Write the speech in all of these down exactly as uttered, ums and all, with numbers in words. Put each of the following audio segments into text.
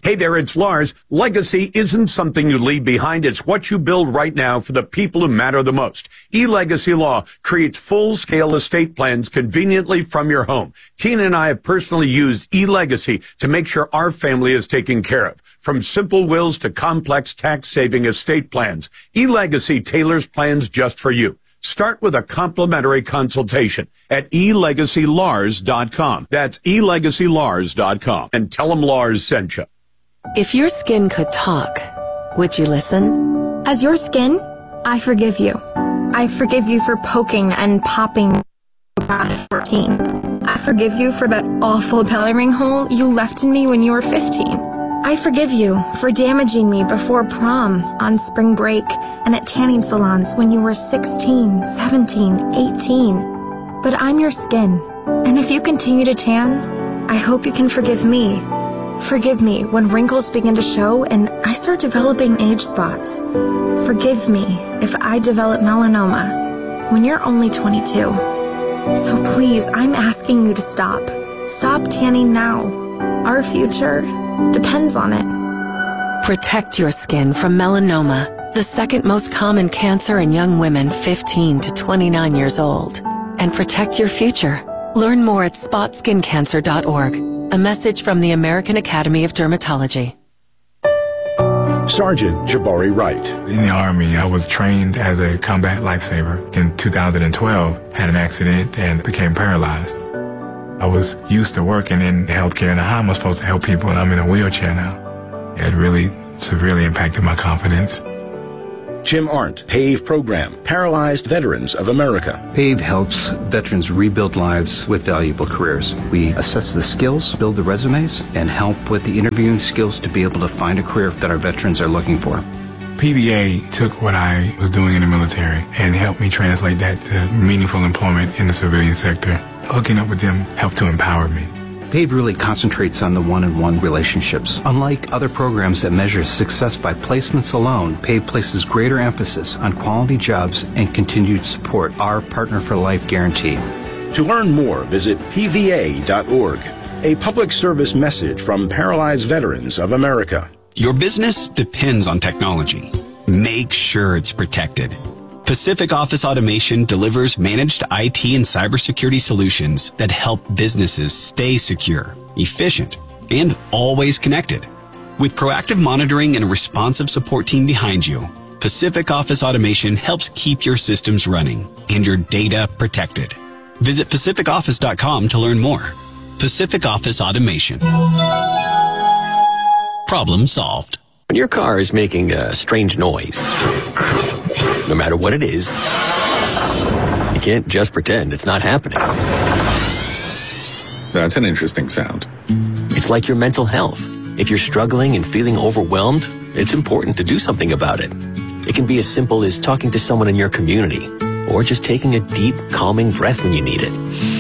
Hey there, it's Lars. Legacy isn't something you leave behind. It's what you build right now for the people who matter the most. eLegacy Law creates full-scale estate plans conveniently from your home. Tina and I have personally used eLegacy to make sure our family is taken care of. From simple wills to complex tax-saving estate plans, eLegacy tailors plans just for you. Start with a complimentary consultation at e legacy lars dot com. That's e legacy lars dot com. And tell them Lars sent you. If your skin could talk, would you listen? As your skin, I forgive you. I forgive you for poking and popping at fourteen. I forgive you for that awful belly ring hole you left in me when you were fifteen. I forgive you for damaging me before prom, on spring break, and at tanning salons when you were sixteen, seventeen, eighteen. But I'm your skin, and if you continue to tan, I hope you can forgive me. Forgive me when wrinkles begin to show and I start developing age spots. Forgive me if I develop melanoma when you're only twenty-two. So please, I'm asking you to stop. Stop tanning now. Our future depends on it. Protect your skin from melanoma, the second most common cancer in young women fifteen to twenty-nine years old. And protect your future. Learn more at spot skin cancer dot org. A message from the American Academy of Dermatology. Sergeant Jabari Wright. In the Army, I was trained as a combat lifesaver. In two thousand twelve, had an accident and became paralyzed. I was used to working in healthcare and how am I supposed to help people, and I'm in a wheelchair now. It really severely impacted my confidence. Jim Arndt, PAVE Program, Paralyzed Veterans of America. PAVE helps veterans rebuild lives with valuable careers. We assess the skills, build the resumes, and help with the interviewing skills to be able to find a career that our veterans are looking for. P V A took what I was doing in the military and helped me translate that to meaningful employment in the civilian sector. Hooking up with them helped to empower me. PAVE really concentrates on the one-on-one relationships. Unlike other programs that measure success by placements alone, PAVE places greater emphasis on quality jobs and continued support, our Partner for Life guarantee. To learn more, visit P V A dot org. A public service message from Paralyzed Veterans of America. Your business depends on technology. Make sure it's protected. Pacific Office Automation delivers managed I T and cybersecurity solutions that help businesses stay secure, efficient, and always connected. With proactive monitoring and a responsive support team behind you, Pacific Office Automation helps keep your systems running and your data protected. Visit pacific office dot com to learn more. Pacific Office Automation. Problem solved. When your car is making a strange noise, no matter what it is, you can't just pretend it's not happening. That's an interesting sound. It's like your mental health. If you're struggling and feeling overwhelmed, it's important to do something about it. It can be as simple as talking to someone in your community, or just taking a deep, calming breath when you need it.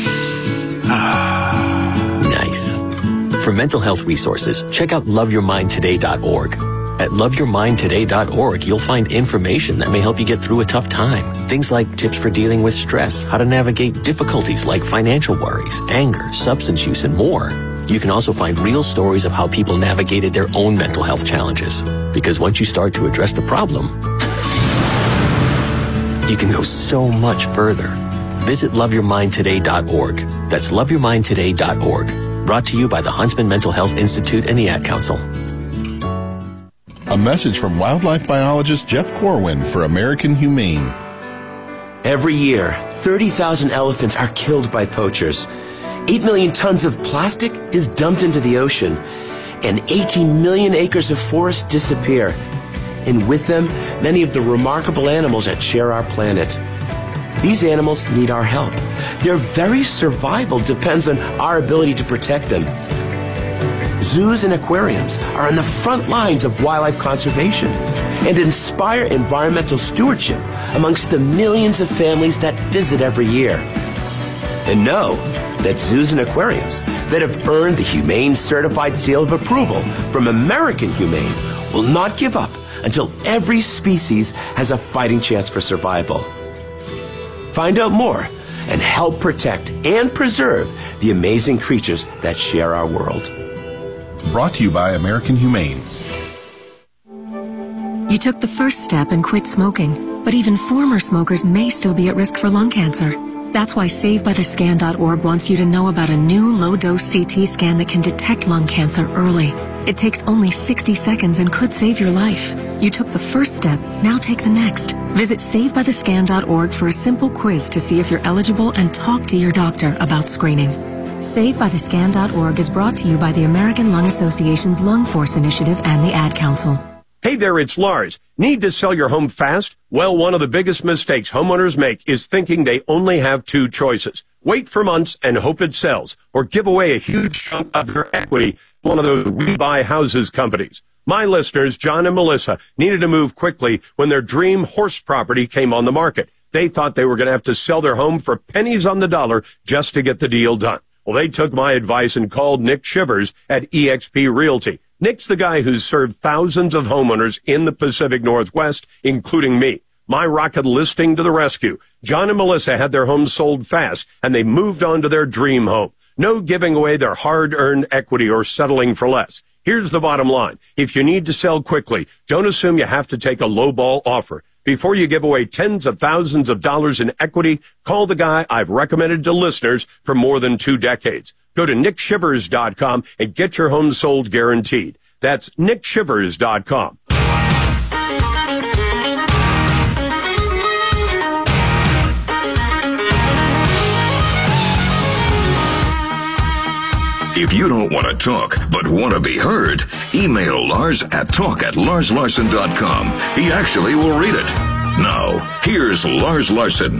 Nice. For mental health resources, check out love your mind today dot org. At love your mind today dot org, you'll find information that may help you get through a tough time. Things like tips for dealing with stress, how to navigate difficulties like financial worries, anger, substance use, and more. You can also find real stories of how people navigated their own mental health challenges. Because once you start to address the problem, you can go so much further. Visit love your mind today dot org. That's love your mind today dot org. Brought to you by the Huntsman Mental Health Institute and the Ad Council. A message from wildlife biologist Jeff Corwin for American Humane. Every year, thirty thousand elephants are killed by poachers. eight million tons of plastic is dumped into the ocean, and eighteen million acres of forest disappear. And with them, many of the remarkable animals that share our planet. These animals need our help. Their very survival depends on our ability to protect them. Zoos and aquariums are on the front lines of wildlife conservation and inspire environmental stewardship amongst the millions of families that visit every year. And know that zoos and aquariums that have earned the Humane Certified Seal of Approval from American Humane will not give up until every species has a fighting chance for survival. Find out more and help protect and preserve the amazing creatures that share our world. Brought to you by American Humane. You took the first step and quit smoking, but even former smokers may still be at risk for lung cancer. That's why Save By The Scan dot org wants you to know about a new low-dose C T scan that can detect lung cancer early. It takes only sixty seconds and could save your life. You took the first step, now take the next. Visit Save By The Scan dot org for a simple quiz to see if you're eligible and talk to your doctor about screening. Save By The Scan dot org is brought to you by the American Lung Association's Lung Force Initiative and the Ad Council. Hey there, it's Lars. Need to sell your home fast? Well, one of the biggest mistakes homeowners make is thinking they only have two choices. Wait for months and hope it sells, or give away a huge chunk of your equity to one of those We Buy Houses companies. My listeners, John and Melissa, needed to move quickly when their dream horse property came on the market. They thought they were going to have to sell their home for pennies on the dollar just to get the deal done. Well, they took my advice and called Nick Shivers at E X P Realty. Nick's the guy who's served thousands of homeowners in the Pacific Northwest, including me. My rocket listing to the rescue. John and Melissa had their home sold fast, and they moved on to their dream home. No giving away their hard-earned equity or settling for less. Here's the bottom line. If you need to sell quickly, don't assume you have to take a lowball offer. Before you give away tens of thousands of dollars in equity, call the guy I've recommended to listeners for more than two decades. Go to nick shivers dot com and get your home sold guaranteed. That's nick shivers dot com. If you don't want to talk, but want to be heard, email Lars at talk at lars larson dot com. He actually will read it. Now, here's Lars Larson.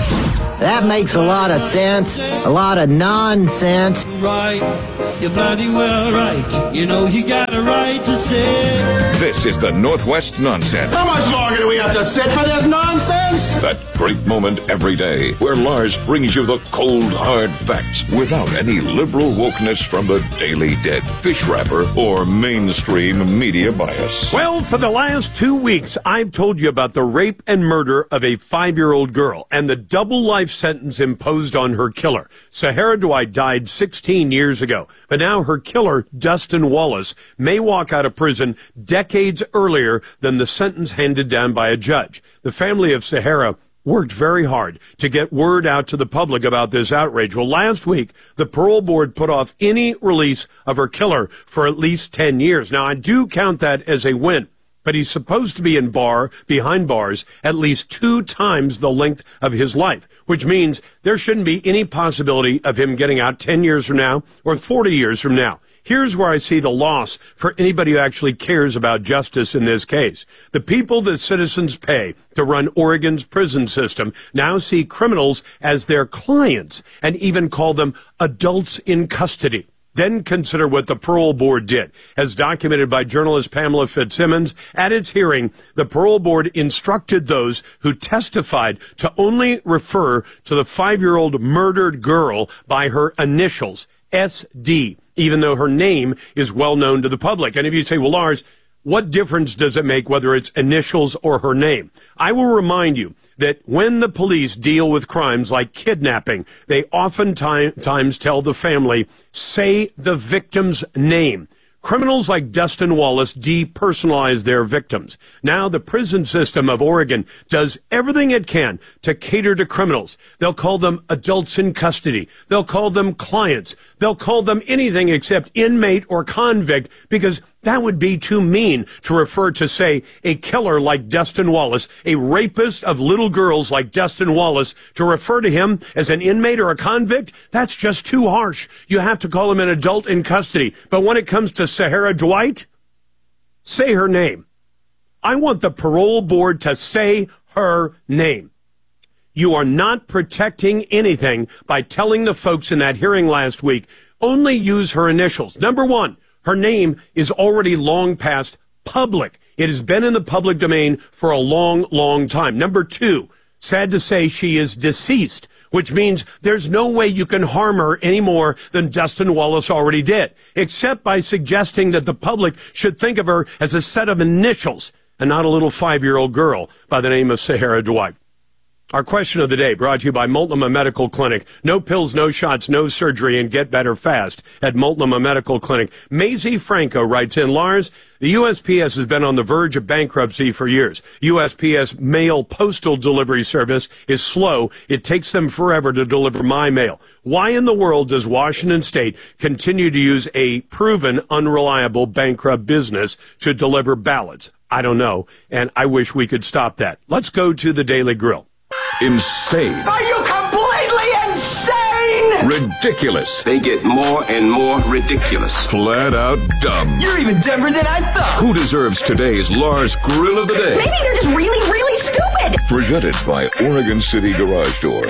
That makes a lot of sense. A lot of nonsense. Right. You're bloody well right. You know you got a right to say. This is the Northwest Nonsense. How much longer do we have to sit for this nonsense? That great moment every day where Lars brings you the cold, hard facts without any liberal wokeness from the Daily Dead, fish wrapper, or mainstream media bias. Well, for the last two weeks, I've told you about the rape and murder of a five-year-old girl and the double life sentence imposed on her killer. Sahara Dwight died sixteen years ago, but now her killer, Dustin Wallace, may walk out of prison decades earlier than the sentence handed down by a judge. The family of Sahara worked very hard to get word out to the public about this outrage. Well, last week, the parole board put off any release of her killer for at least ten years. Now, I do count that as a win, but he's supposed to be in bar, behind bars, at least two times the length of his life, which means there shouldn't be any possibility of him getting out ten years from now or forty years from now. Here's where I see the loss for anybody who actually cares about justice in this case. The people that citizens pay to run Oregon's prison system now see criminals as their clients and even call them adults in custody. Then consider what the parole board did. As documented by journalist Pamela Fitzsimmons, at its hearing, the parole board instructed those who testified to only refer to the five-year-old murdered girl by her initials, S D, even though her name is well known to the public. And if you say, well, Lars, what difference does it make whether it's initials or her name? I will remind you that when the police deal with crimes like kidnapping, they oftentimes tell the family, say the victim's name. Criminals like Dustin Wallace depersonalize their victims. Now the prison system of Oregon does everything it can to cater to criminals. They'll call them adults in custody. They'll call them clients. They'll call them anything except inmate or convict, because that would be too mean to refer to, say, a killer like Dustin Wallace, a rapist of little girls like Dustin Wallace, to refer to him as an inmate or a convict. That's just too harsh. You have to call him an adult in custody. But when it comes to Sahara Dwight, say her name. I want the parole board to say her name. You are not protecting anything by telling the folks in that hearing last week, only use her initials. Number one, her name is already long past public. It has been in the public domain for a long, long time. Number two, sad to say, she is deceased, which means there's no way you can harm her any more than Dustin Wallace already did, except by suggesting that the public should think of her as a set of initials and not a little five-year-old girl by the name of Sahara Dwight. Our question of the day brought to you by Multnomah Medical Clinic. No pills, no shots, no surgery, and get better fast at Multnomah Medical Clinic. Maisie Franco writes in, Lars, the U S P S has been on the verge of bankruptcy for years. U S P S mail postal delivery service is slow. It takes them forever to deliver my mail. Why in the world does Washington State continue to use a proven unreliable bankrupt business to deliver ballots? I don't know, and I wish we could stop that. Let's go to the Daily Grill. Insane. Are you completely insane? Ridiculous. They get more and more ridiculous. Flat out dumb. You're even dumber than I thought. Who deserves today's Lars Grill of the Day? Maybe they're just really, really stupid. Presented by Oregon City Garage Door.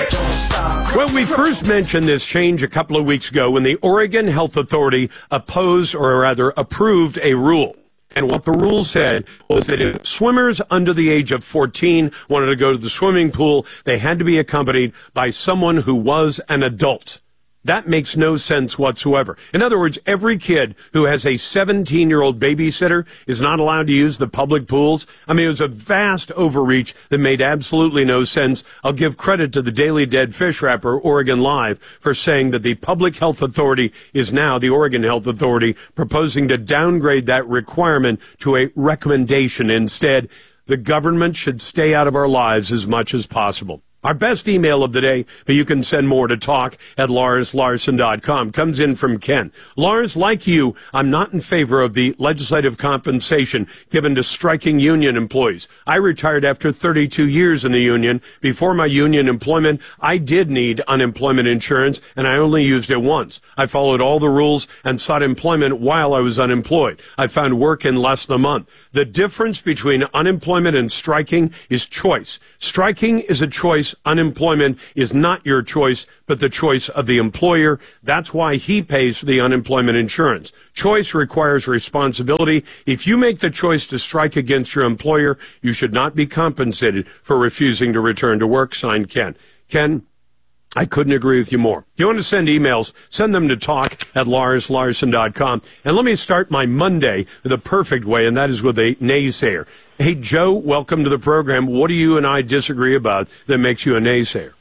Well, we first mentioned this change a couple of weeks ago when the Oregon Health Authority opposed, or rather approved, a rule. And what the rule said was that if swimmers under the age of fourteen wanted to go to the swimming pool, they had to be accompanied by someone who was an adult. That makes no sense whatsoever. In other words, every kid who has a seventeen-year-old babysitter is not allowed to use the public pools. I mean, it was a vast overreach that made absolutely no sense. I'll give credit to the Daily Dead fish wrapper, Oregon Live, for saying that the Public Health Authority is now, the Oregon Health Authority, proposing to downgrade that requirement to a recommendation. Instead, the government should stay out of our lives as much as possible. Our best email of the day, but you can send more to talk at lars larson dot com, comes in from Ken. Lars, like you, I'm not in favor of the legislative compensation given to striking union employees. I retired after thirty-two years in the union. Before my union employment, I did need unemployment insurance, and I only used it once. I followed all the rules and sought employment while I was unemployed. I found work in less than a month. The difference between unemployment and striking is choice. Striking is a choice. Unemployment is not your choice, but the choice of the employer. That's why he pays for the unemployment insurance. Choice requires responsibility. If you make the choice to strike against your employer, you should not be compensated for refusing to return to work. Signed, Ken. Ken, I couldn't agree with you more. If you want to send emails, send them to talk at lars larson dot com. And let me start my Monday the perfect way, and that is with a naysayer. Hey, Joe, welcome to the program. What do you and I disagree about that makes you a naysayer?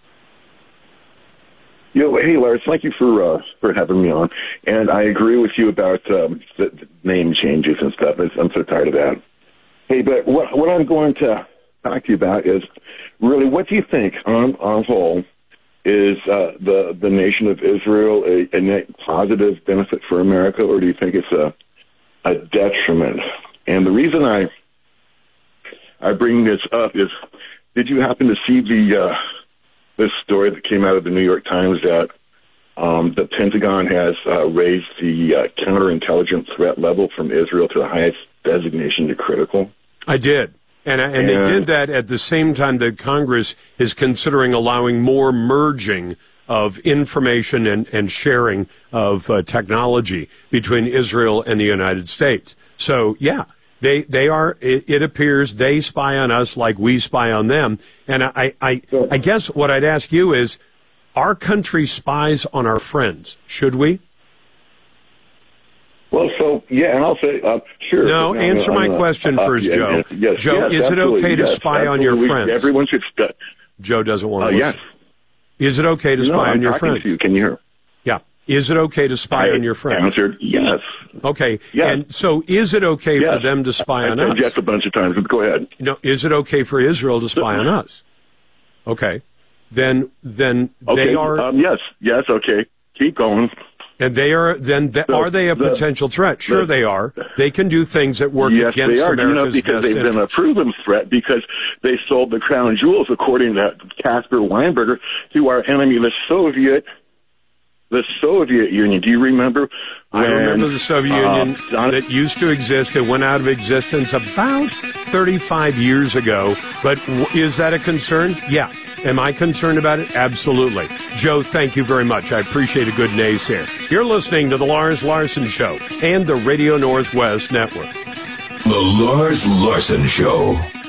You know, hey, Lars, thank you for uh, for having me on. And I agree with you about um, the, the name changes and stuff. I'm so tired of that. Hey, but what, what I'm going to talk to you about is really, what do you think, on, on whole, is uh, the the nation of Israel a, a net positive benefit for America, or do you think it's a a detriment? And the reason I I bring this up is, did you happen to see the uh, this story that came out of the New York Times that um, the Pentagon has uh, raised the uh, counterintelligence threat level from Israel to the highest designation to critical? I did. And, and they did that at the same time that Congress is considering allowing more merging of information and, and sharing of uh, technology between Israel and the United States. So, yeah, they they are, it, it appears they spy on us like we spy on them. And I, I, I guess what I'd ask you is, our country spies on our friends. Should we? Well, so, yeah, and I'll say, uh, sure. No, answer my question first, uh, Joe. Yes, yes, Joe, yes, is it okay to yes, spy on your friends? Everyone should spy. Joe doesn't want to uh, listen. Yes. Is it okay to spy no, on I'm your talking friends? To you. Can you hear? Yeah. Is it okay to spy I on your friends? answered yes. Okay. Yes. And so is it okay yes. for them to spy I on said us? yes a bunch of times, but go ahead. No, is it okay for Israel to spy on us? Okay. Then, then okay. they are. Um, yes. Yes. Okay. Keep going. And they are then. The, the, are they a the, potential threat? Sure, the, they are. They can do things that work yes, against they are. America's you know, because best they've interest. been a proven threat because they sold the crown jewels, according to Casper Weinberger, to our enemy, the Soviet. The Soviet Union. Do you remember? I when, remember the Soviet uh, Union that used to exist. It went out of existence about thirty-five years ago. But w- is that a concern? Yeah. Am I concerned about it? Absolutely. Joe, thank you very much. I appreciate a good naysayer. You're listening to the Lars Larson Show and the Radio Northwest Network. The Lars Larson Show.